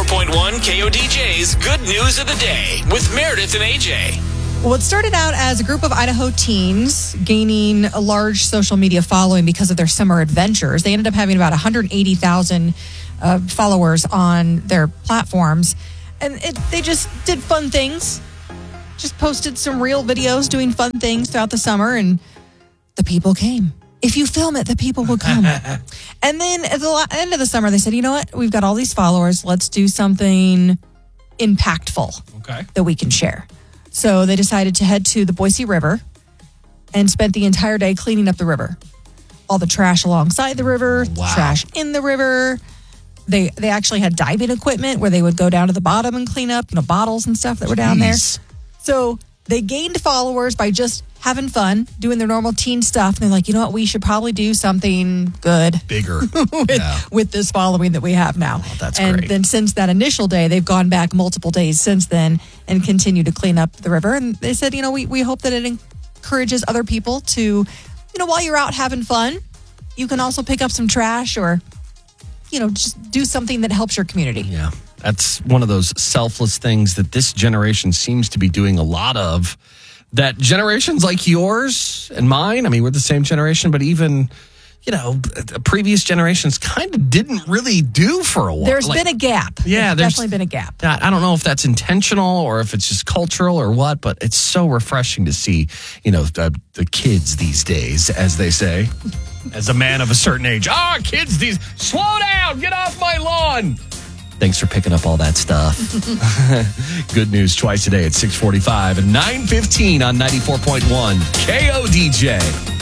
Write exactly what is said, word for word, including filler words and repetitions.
point one K O D J's Good News of the Day with Meredith and A J. Well, it started out as a group of Idaho teens gaining a large social media following because of their summer adventures. They ended up having about one hundred eighty thousand uh, followers on their platforms. And it, they just did fun things. Just posted some real videos doing fun things throughout the summer, and the people came. If you film it, the people will come. And then at the end of the summer, they said, you know what? We've got all these followers. Let's do something impactful Okay. that we can share. So they decided to head to the Boise River and spent the entire day cleaning up the river. All the trash alongside the river, Wow. trash in the river. They they actually had diving equipment where they would go down to the bottom and clean up, you know, bottles and stuff that were down there. Jeez. So they gained followers by just having fun, doing their normal teen stuff. And they're like, you know what, we should probably do something good Bigger. with, Yeah. with this following that we have now. Oh, that's and great. then since that initial day, they've gone back multiple days since then and continue to clean up the river. And they said, you know, we, we hope that it encourages other people to, you know, while you're out having fun, you can also pick up some trash or, you know, just do something that helps your community. Yeah. That's one of those selfless things that this generation seems to be doing a lot of. That generations like yours and mine, I mean, we're the same generation, but even, you know, previous generations kind of didn't really do for a while. There's Like, been a gap. Yeah, there's there's definitely been a gap. I don't know if that's intentional or if it's just cultural or what, but it's so refreshing to see, you know, the, the kids these days, as they say, as a man of a certain age. Ah, kids these, slow down, get off my lawn. Thanks for picking up all that stuff. Good news twice a day at six forty-five and nine fifteen on ninety-four point one K O D J.